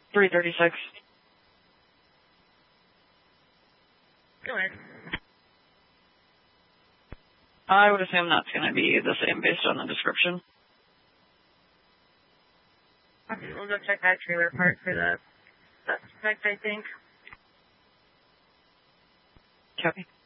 336. Go ahead. I would assume that's going to be the same based on the description. Okay, we'll go check that trailer park for the suspect, I think. Copy.